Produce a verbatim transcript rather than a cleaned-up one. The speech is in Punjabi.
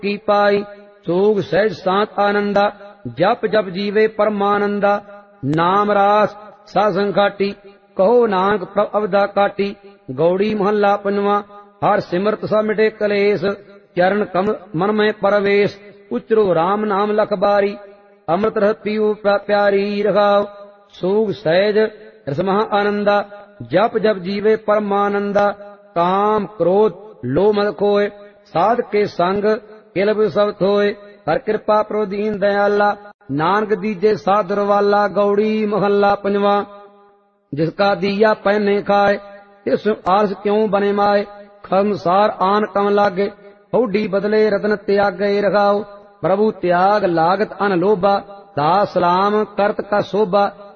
ਕੀ ਪਾਈ। ਸੋਗ ਸਹਿਜ ਸਾਤ ਆਨੰਦਾ, ਜਪ ਜਪ ਜੀਵੇ ਪਰਮਾਨੰਦਾ। ਨਾਮ ਰਾਸ ਸਾਧ ਸੰਗਾਟੀ, ਕਹੋ ਨਾਨਕ ਪ੍ਰਭ ਅਵਦਾ ਕਾਟੀ। ਗੌੜੀ ਮਹੱਲਾ ਪੰਜਵਾਂ। ਹਰ ਸਿਮਰਤ ਸਭ ਮਿਟੇ ਕਲੇਸ਼, ਚਰਨ ਕਮਲ ਮਨ ਮੈਂ ਪਰਵੇਸ਼। ਉਚਰੋ ਰਾਮ ਨਾਮ ਲਖ ਬਾਰੀ, ਅੰਮ੍ਰਿਤ ਰਸ ਪੀਓ ਪਿਆਰੀ ਰਖਾਓ। ਸੋਗ ਸਹਿਜ ਰਸ ਮਹਾ ਆਨੰਦਾ, ਜਪ ਜਪ ਜੀਵੇ ਪਰਮਾਨੰਦਾ। ਕਾਮ ਕ੍ਰੋਧ ਲੋਭ ਮਦ ਖੋਏ, ਸਾਧ ਕੇ ਸੰਗ ਕਿਲਬ ਸਭ ਥੋਏ। ਹਰ ਕਿਰਪਾ ਪ੍ਰੋ ਦੀਨ ਦਇਆਲਾ, ਨਾਨਕ ਦੀਜੇ ਸਾਧੁਰ ਵਾਲਾ। ਗੌੜੀ ਮਹੱਲਾ ਪੰਜਵਾਂ। ਜਿਸ ਕਾ ਦੀਆ ਪਹਿਨੇ ਖਾਏ, ਤਿਸ ਆਲਸ ਕਿਉ ਬਨੇ ਮਾਏ। ਖੰਸਾਰ ਆਨ ਕਮ ਲਾਗੇ, ਹਉਡੀ ਬਦਲੇ ਰਤਨ ਤਿਆਗੇ ਰਖਾਓ। ਪ੍ਰਭੂ ਤਿਆਗ ਲਾਗਤ ਅਨ ਲੋਭਾ, ਦਾਸ ਸਲਾਮ ਕਰਤ ਕਾ ਸੋਭਾ।